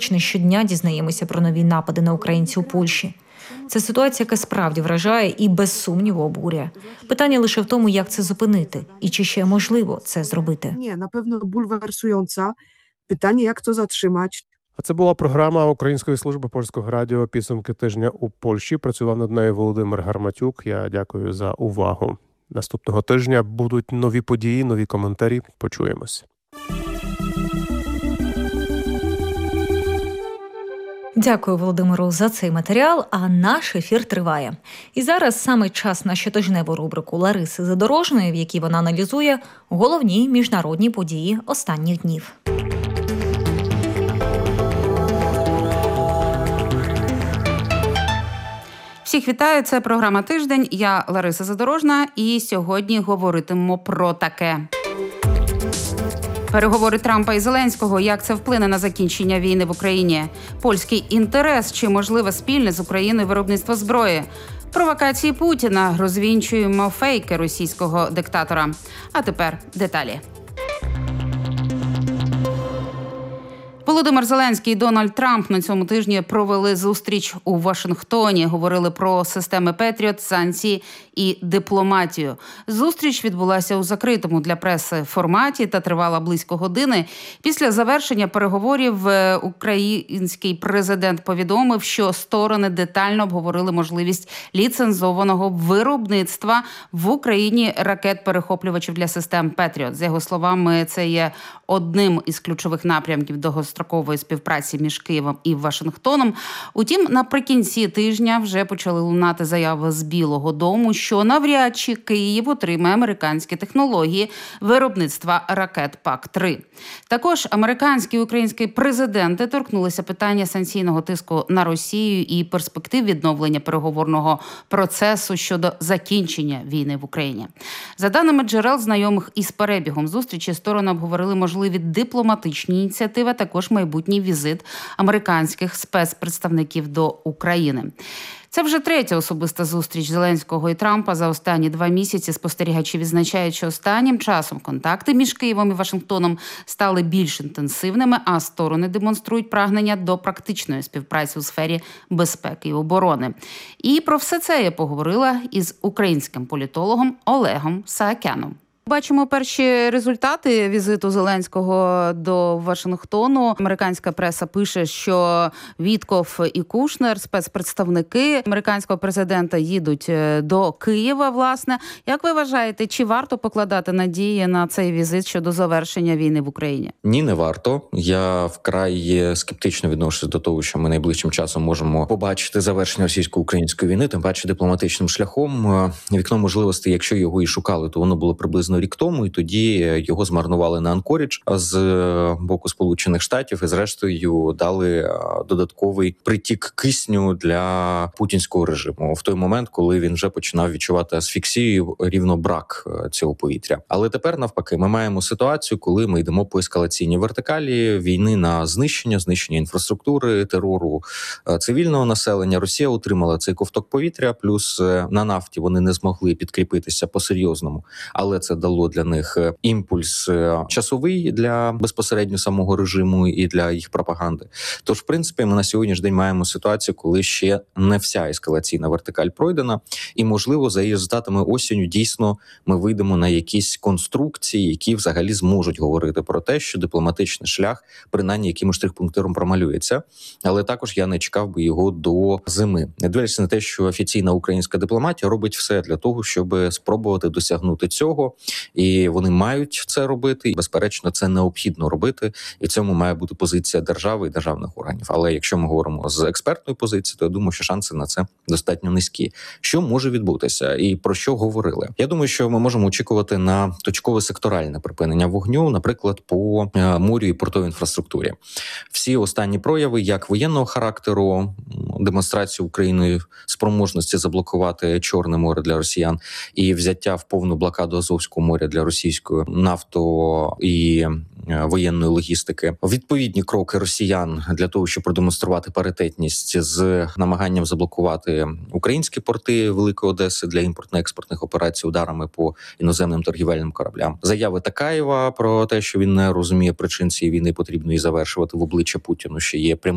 не щодня дізнаємося про нові напади на українців у Польщі. Це ситуація, яка справді вражає і без сумніву обурює. Питання лише в тому, як це зупинити і чи ще можливо це зробити. Ні, напевно, бульверсуюча. Питання, як це затримати. А це була програма Української служби польського радіо «Підсумки тижня у Польщі». Працював над нею Володимир Гарматюк. Я дякую за увагу. Наступного тижня будуть нові події, нові коментарі. Почуємось. Дякую Володимиру за цей матеріал, а наш ефір триває. І зараз саме час на щотижневу рубрику Лариси Задорожної, в якій вона аналізує головні міжнародні події останніх днів. Всіх вітаю, це програма «Тиждень». Я Лариса Задорожна і сьогодні говоритимемо про таке. Переговори Трампа і Зеленського, як це вплине на закінчення війни в Україні. Польський інтерес чи, можливо, спільне з Україною виробництво зброї. Провокації Путіна, розвінчуємо фейки російського диктатора. А тепер деталі. Володимир Зеленський і Дональд Трамп на цьому тижні провели зустріч у Вашингтоні. Говорили про системи Петріот, санкції і дипломатію. Зустріч відбулася у закритому для преси форматі та тривала близько години. Після завершення переговорів український президент повідомив, що сторони детально обговорили можливість ліцензованого виробництва в Україні ракет-перехоплювачів для систем Петріот. За його словами, це є одним із ключових напрямків довгострокової співпраці між Києвом і Вашингтоном. Утім, наприкінці тижня вже почали лунати заяви з Білого дому, що навряд чи Київ отримає американські технології виробництва ракет ПАК-3. Також американські і українські президенти торкнулися питання санкційного тиску на Росію і перспектив відновлення переговорного процесу щодо закінчення війни в Україні. За даними джерел, знайомих із перебігом зустрічі, сторони обговорили можливі дипломатичні ініціативи, а також майбутній візит американських спецпредставників до України. Це вже третя особиста зустріч Зеленського і Трампа за останні 2 місяці. Спостерігачі відзначають, що останнім часом контакти між Києвом і Вашингтоном стали більш інтенсивними, а сторони демонструють прагнення до практичної співпраці у сфері безпеки і оборони. І про все це я поговорила із українським політологом Олегом Саакяном. Бачимо перші результати візиту Зеленського до Вашингтону. Американська преса пише, що Вітков і Кушнер, спецпредставники американського президента, їдуть до Києва, власне. Як ви вважаєте, чи варто покладати надії на цей візит щодо завершення війни в Україні? Ні, не варто. Я вкрай скептично відношусь до того, що ми найближчим часом можемо побачити завершення російсько-української війни, тим паче дипломатичним шляхом. Вікно можливостей, якщо його і шукали, то воно було приблизно рік тому, і тоді його змарнували на Анкорідж з боку Сполучених Штатів і зрештою дали додатковий притік кисню для путінського режиму в той момент, коли він вже починав відчувати асфіксію, рівно брак цього повітря. Але тепер навпаки, ми маємо ситуацію, коли ми йдемо по ескалаційній вертикалі війни на знищення інфраструктури, терору цивільного населення. Росія отримала цей ковток повітря, плюс на нафті вони не змогли підкріпитися по-серйозному, але це дало для них імпульс часовий для безпосередньо самого режиму і для їх пропаганди. Тож, в принципі, ми на сьогоднішній день маємо ситуацію, коли ще не вся ескалаційна вертикаль пройдена, і, можливо, за її результатами осінню дійсно ми вийдемо на якісь конструкції, які взагалі зможуть говорити про те, що дипломатичний шлях, принаймні, якимось штрих-пунктиром промалюється. Але також я не чекав би його до зими. Не дивлячись на те, що офіційна українська дипломатія робить все для того, щоб спробувати досягнути цього. І вони мають це робити, і, безперечно, це необхідно робити, і в цьому має бути позиція держави і державних органів. Але якщо ми говоримо з експертної позиції, то я думаю, що шанси на це достатньо низькі. Що може відбутися і про що говорили? Я думаю, що ми можемо очікувати на точкове секторальне припинення вогню, наприклад, по морю і портовій інфраструктурі. Всі останні прояви, як воєнного характеру, демонстрацію Україною спроможності заблокувати Чорне море для росіян і взяття в повну блокаду Азовського моря для російської нафто і воєнної логістики. Відповідні кроки росіян для того, щоб продемонструвати паритетність з намаганням заблокувати українські порти Великої Одеси для імпортно-експортних операцій ударами по іноземним торгівельним кораблям. Заяви Такаєва про те, що він не розуміє причин цієї війни, потрібно її завершувати в обличчя Путіну, що є прямо